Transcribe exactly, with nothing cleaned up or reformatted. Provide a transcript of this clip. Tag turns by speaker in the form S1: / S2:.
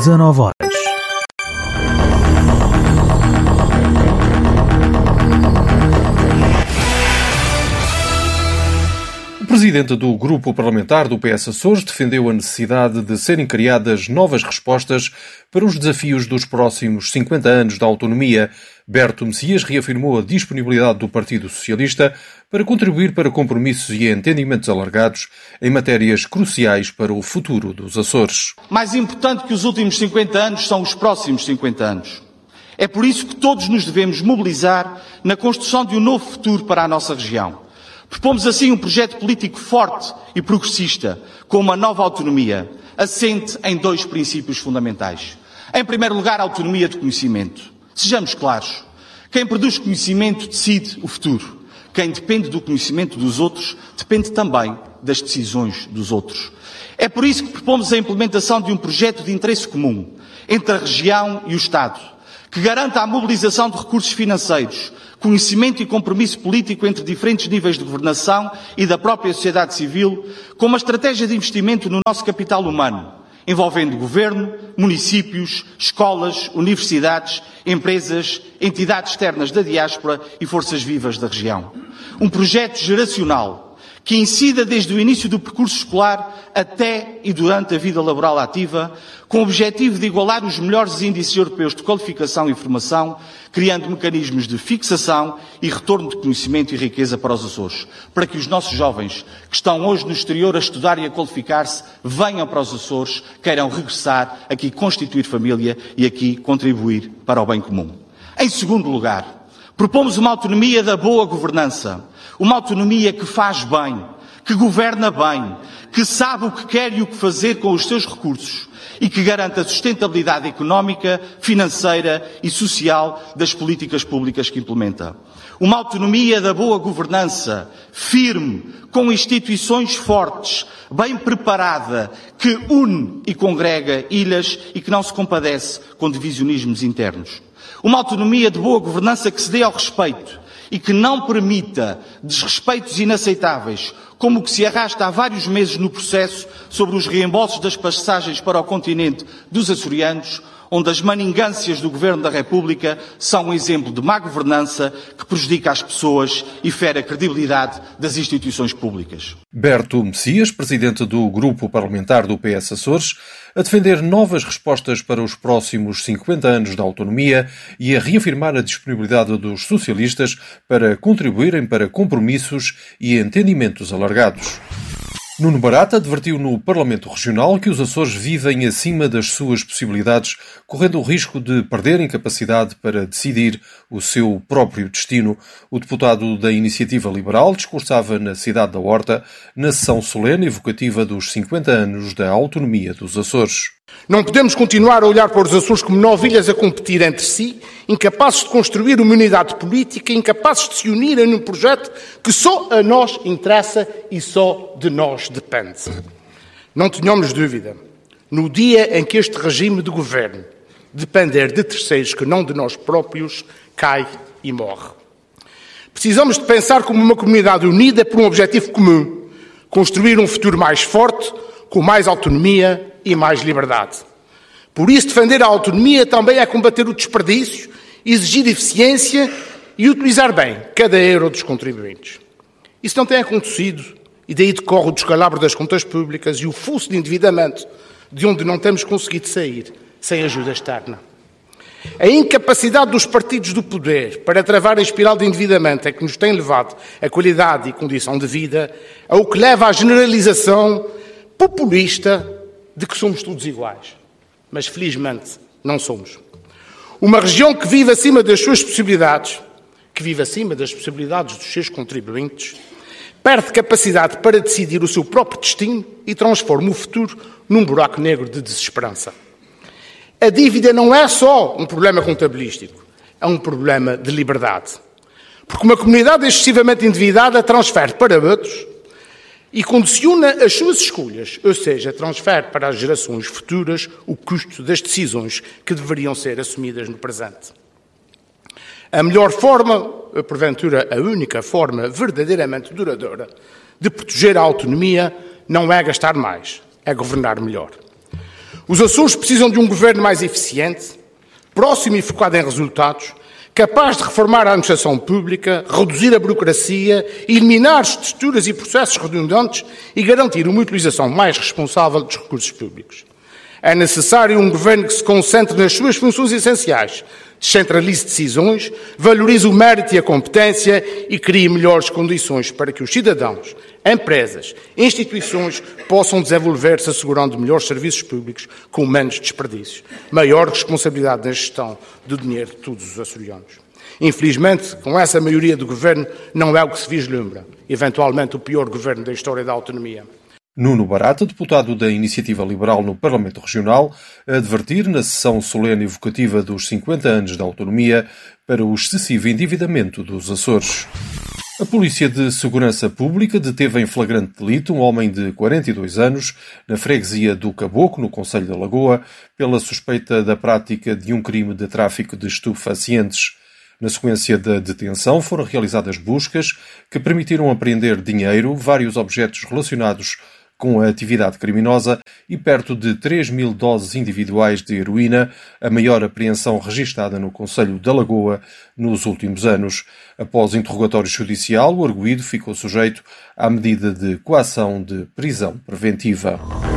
S1: dezanove horas.
S2: O presidente do grupo parlamentar do P S Açores defendeu a necessidade de serem criadas novas respostas para os desafios dos próximos cinquenta anos da autonomia. Berto Messias reafirmou a disponibilidade do Partido Socialista para contribuir para compromissos e entendimentos alargados em matérias cruciais para o futuro dos Açores.
S3: Mais importante que os últimos cinquenta anos são os próximos cinquenta anos. É por isso que todos nos devemos mobilizar na construção de um novo futuro para a nossa região. Propomos assim um projeto político forte e progressista, com uma nova autonomia, assente em dois princípios fundamentais. Em primeiro lugar, a autonomia de conhecimento. Sejamos claros, quem produz conhecimento decide o futuro. Quem depende do conhecimento dos outros depende também das decisões dos outros. É por isso que propomos a implementação de um projeto de interesse comum entre a região e o Estado, que garanta a mobilização de recursos financeiros, conhecimento e compromisso político entre diferentes níveis de governação e da própria sociedade civil, com uma estratégia de investimento no nosso capital humano, envolvendo governo, municípios, escolas, universidades, empresas, entidades externas da diáspora e forças vivas da região. Um projeto geracional que incida desde o início do percurso escolar até e durante a vida laboral ativa, com o objetivo de igualar os melhores índices europeus de qualificação e formação, criando mecanismos de fixação e retorno de conhecimento e riqueza para os Açores, para que os nossos jovens, que estão hoje no exterior a estudar e a qualificar-se, venham para os Açores, queiram regressar, aqui constituir família e aqui contribuir para o bem comum. Em segundo lugar, propomos uma autonomia da boa governança, uma autonomia que faz bem, que governa bem, que sabe o que quer e o que fazer com os seus recursos e que garanta a sustentabilidade económica, financeira e social das políticas públicas que implementa. Uma autonomia da boa governança, firme, com instituições fortes, bem preparada, que une e congrega ilhas e que não se compadece com divisionismos internos. Uma autonomia de boa governança que se dê ao respeito e que não permita desrespeitos inaceitáveis, como o que se arrasta há vários meses no processo sobre os reembolsos das passagens para o continente dos açorianos, onde as maningâncias do Governo da República são um exemplo de má governança que prejudica as pessoas e fere a credibilidade das instituições públicas.
S2: Berto Messias, presidente do grupo parlamentar do P S Açores, a defender novas respostas para os próximos cinquenta anos da autonomia e a reafirmar a disponibilidade dos socialistas para contribuírem para compromissos e entendimentos alargados. Nuno Barata advertiu no Parlamento Regional que os Açores vivem acima das suas possibilidades, correndo o risco de perderem capacidade para decidir o seu próprio destino. O deputado da Iniciativa Liberal discursava na cidade da Horta, na sessão solene evocativa dos cinquenta anos da autonomia dos Açores.
S4: Não podemos continuar a olhar para os Açores como novilhas a competir entre si, incapazes de construir uma unidade política, incapazes de se unirem num projeto que só a nós interessa e só de nós depende. Não tenhamos dúvida, no dia em que este regime de governo depender de terceiros que não de nós próprios, cai e morre. Precisamos de pensar como uma comunidade unida por um objetivo comum, construir um futuro mais forte, com mais autonomia e mais liberdade. Por isso, defender a autonomia também é combater o desperdício, exigir eficiência e utilizar bem cada euro dos contribuintes. Isso não tem acontecido e daí decorre o descalabro das contas públicas e o fuço de endividamento de onde não temos conseguido sair sem ajuda externa. A incapacidade dos partidos do poder para travar a espiral de endividamento é que nos tem levado a qualidade e condição de vida, ao que leva à generalização populista de que somos todos iguais. Mas, felizmente, não somos. Uma região que vive acima das suas possibilidades, que vive acima das possibilidades dos seus contribuintes, perde capacidade para decidir o seu próprio destino e transforma o futuro num buraco negro de desesperança. A dívida não é só um problema contabilístico, é um problema de liberdade. Porque uma comunidade excessivamente endividada transfere para outros e condiciona as suas escolhas, ou seja, transfere para as gerações futuras o custo das decisões que deveriam ser assumidas no presente. A melhor forma, porventura a única forma verdadeiramente duradoura de proteger a autonomia não é gastar mais, é governar melhor. Os Açores precisam de um governo mais eficiente, próximo e focado em resultados, capaz de reformar a administração pública, reduzir a burocracia, eliminar estruturas e processos redundantes e garantir uma utilização mais responsável dos recursos públicos. É necessário um governo que se concentre nas suas funções essenciais, descentralize decisões, valorize o mérito e a competência e crie melhores condições para que os cidadãos, empresas e instituições possam desenvolver-se assegurando melhores serviços públicos com menos desperdícios, maior responsabilidade na gestão do dinheiro de todos os açorianos. Infelizmente, com essa maioria do governo, não é o que se vislumbra. Eventualmente, o pior governo da história da autonomia.
S2: Nuno Barata, deputado da Iniciativa Liberal no Parlamento Regional, a advertir na sessão solene evocativa dos cinquenta anos da autonomia para o excessivo endividamento dos Açores. A Polícia de Segurança Pública deteve em flagrante delito um homem de quarenta e dois anos na freguesia do Caboclo, no concelho da Lagoa, pela suspeita da prática de um crime de tráfico de estupefacientes. Na sequência da detenção foram realizadas buscas que permitiram apreender dinheiro, vários objetos relacionados com a atividade criminosa e perto de três mil doses individuais de heroína, a maior apreensão registada no concelho da Lagoa nos últimos anos. Após interrogatório judicial, o arguido ficou sujeito à medida de coação de prisão preventiva.